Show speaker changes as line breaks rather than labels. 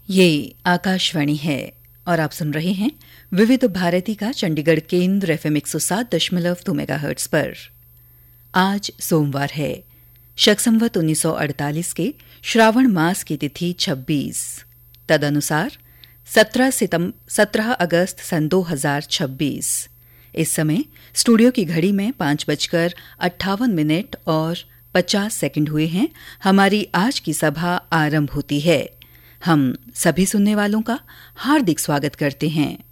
ये आकाशवाणी है और आप सुन रहे हैं विविध भारती का चंडीगढ़ केंद्र FM 107.2 मेगाहर्ट्ज पर। आज सोमवार है, शक संवत 1948 के श्रावण मास की तिथि 26, तदनुसार 17 अगस्त सन 2026। इस समय स्टूडियो की घड़ी में 5:58 और 50 सेकंड हुए हैं। हमारी आज की सभा आरंभ होती है। हम सभी सुनने वालों का हार्दिक स्वागत करते हैं।